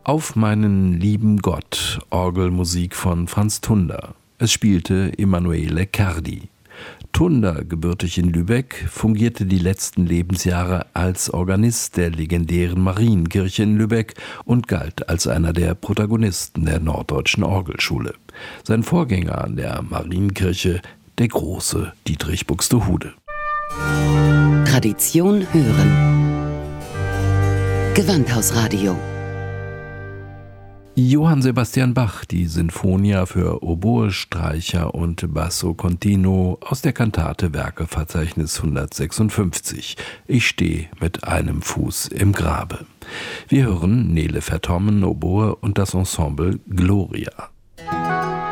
Auf meinen lieben Gott, Orgelmusik von Franz Tunder. Es spielte Emanuele Cardi. Tunder, gebürtig in Lübeck, fungierte die letzten Lebensjahre als Organist der legendären Marienkirche in Lübeck und galt als einer der Protagonisten der Norddeutschen Orgelschule. Sein Vorgänger an der Marienkirche, der große Dietrich Buxtehude. Tradition hören. Gewandhausradio. Johann Sebastian Bach, die Sinfonia für Oboe, Streicher und Basso Continuo aus der Kantate Werkeverzeichnis 156. Ich stehe mit einem Fuß im Grabe. Wir hören Nele Vertommen, Oboe und das Ensemble Gloria.